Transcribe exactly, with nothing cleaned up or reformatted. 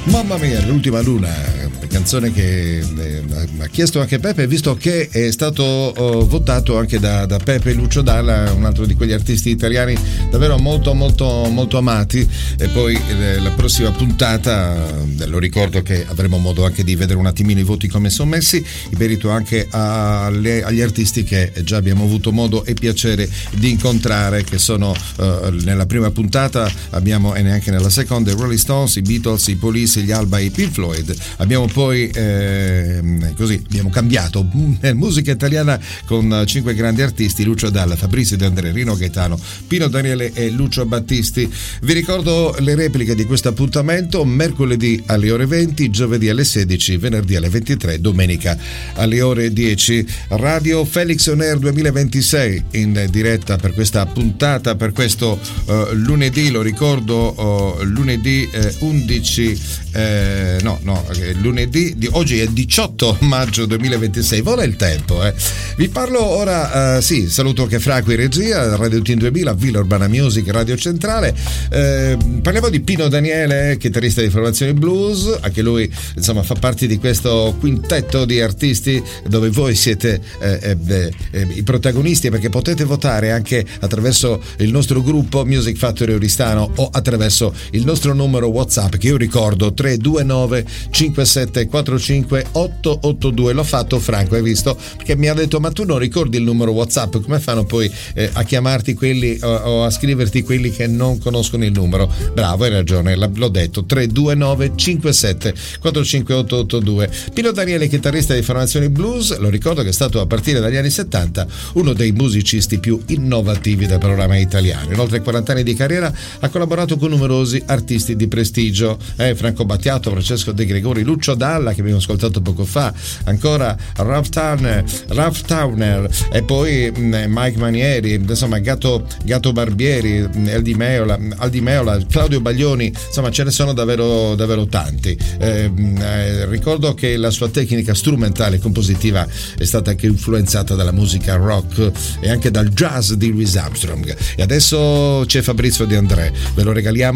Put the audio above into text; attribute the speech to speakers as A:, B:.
A: Mamma mia, l'ultima luna, canzone che eh, ha chiesto anche Peppe, visto che è stato oh, votato anche da, da Peppe Lucio Dalla, un altro di quegli artisti italiani davvero molto molto molto amati. E poi eh, la prossima puntata, eh, lo ricordo che avremo modo anche di vedere un attimino i voti come sono messi, in merito anche alle, agli artisti che già abbiamo avuto modo e piacere di incontrare, che sono eh, nella prima puntata abbiamo, e neanche nella seconda, i Rolling Stones, i Beatles, i Police, gli Alba e i Pink Floyd. Abbiamo poi eh, così abbiamo cambiato musica italiana con cinque grandi artisti: Lucio Dalla, Fabrizio De André, Rino Gaetano, Pino Daniele e Lucio Battisti. Vi ricordo le repliche di questo appuntamento: mercoledì alle ore venti, giovedì alle sedici, venerdì alle ventitré, domenica alle ore dieci. Radio Felix On Air duemilaventisei in diretta per questa puntata, per questo uh, lunedì, lo ricordo, uh, lunedì eh, undici eh, no no lunedì di oggi è diciotto maggio duemilaventisei, vola il tempo, eh. Vi parlo ora, uh, sì, saluto anche Franco in regia, Radio Team duemila, Villa Urbana Music, Radio Centrale. Eh, parliamo di Pino Daniele, chitarrista di formazione blues, anche lui insomma fa parte di questo quintetto di artisti dove voi siete eh, eh, eh, i protagonisti, perché potete votare anche attraverso il nostro gruppo Music Factory Oristano o attraverso il nostro numero WhatsApp, che io ricordo tre due nove cinque sette quattro cinque otto otto due. L'ho fatto, Franco, hai visto? Perché mi ha detto: ma tu non ricordi il numero WhatsApp? Come fanno poi eh, a chiamarti quelli o, o a scriverti quelli che non conoscono il numero? Bravo, hai ragione, l'ho detto, tre due nove cinque sette quattro cinque otto otto due. Pino Daniele, chitarrista di formazioni blues, lo ricordo che è stato a partire dagli anni settanta uno dei musicisti più innovativi del panorama italiano. In oltre quaranta anni di carriera ha collaborato con numerosi artisti di prestigio, eh, Franco Battiato, Francesco De Gregori, Lucio Dalla, che abbiamo ascoltato poco fa, ancora Ralph Towner, Ralph Towner e poi mh, Mike Manieri, insomma Gatto, Gatto Barbieri, Aldi Meola, Aldi Meola, Claudio Baglioni, insomma ce ne sono davvero davvero tanti. Eh, eh, ricordo che la sua tecnica strumentale e compositiva è stata anche influenzata dalla musica rock e anche dal jazz di Louis Armstrong. E adesso c'è Fabrizio De André, ve lo regaliamo